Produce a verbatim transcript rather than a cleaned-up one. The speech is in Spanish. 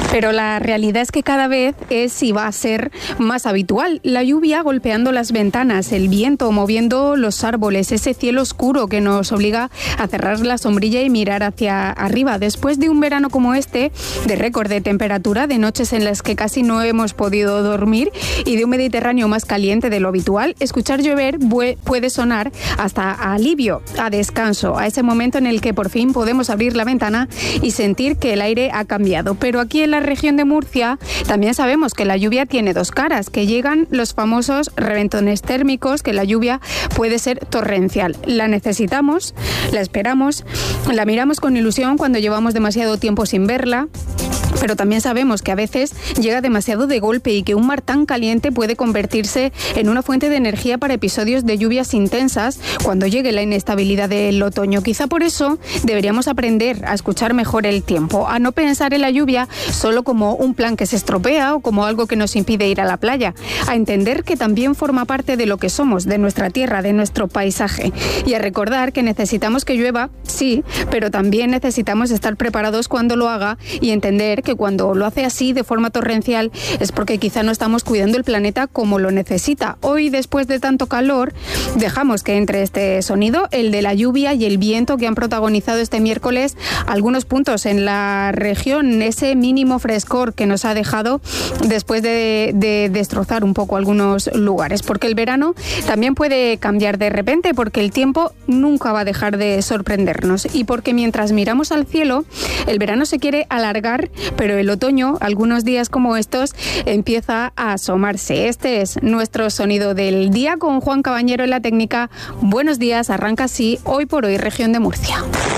Pero la realidad es que cada vez es y va a ser más habitual. La lluvia golpeando las ventanas, el viento moviendo los árboles, ese cielo oscuro que nos obliga a cerrar la sombrilla y mirar hacia arriba. Después de un verano como este, de récord de temperatura, de noches en las que casi no hemos podido dormir y de un Mediterráneo más caliente de lo habitual, escuchar llover puede sonar hasta a alivio, a descanso, a ese momento en el que por fin podemos abrir la ventana y sentir que el aire ha cambiado. Pero aquí en la región de Murcia también sabemos que la lluvia tiene dos caras, que llegan los famosos reventones térmicos, que la lluvia puede ser torrencial. La necesitamos, la esperamos, la miramos con ilusión cuando llevamos demasiado tiempo sin verla. Pero también sabemos que a veces llega demasiado de golpe y que un mar tan caliente puede convertirse en una fuente de energía para episodios de lluvias intensas cuando llegue la inestabilidad del otoño. Quizá por eso deberíamos aprender a escuchar mejor el tiempo, a no pensar en la lluvia solo como un plan que se estropea o como algo que nos impide ir a la playa, a entender que también forma parte de lo que somos, de nuestra tierra, de nuestro paisaje, y a recordar que necesitamos que llueva, sí, pero también necesitamos estar preparados cuando lo haga y entender que cuando lo hace así de forma torrencial es porque quizá no estamos cuidando el planeta como lo necesita. Hoy, después de tanto calor, dejamos que entre este sonido, el de la lluvia y el viento que han protagonizado este miércoles algunos puntos en la región, ese mínimo frescor que nos ha dejado después de, de destrozar un poco algunos lugares, porque el verano también puede cambiar de repente, porque el tiempo nunca va a dejar de sorprendernos y porque mientras miramos al cielo, el verano se quiere alargar, pero el otoño, algunos días como estos, empieza a asomarse. Este es nuestro sonido del día con Juan Cabañero en la técnica. Buenos días, arranca así Hoy por Hoy, región de Murcia.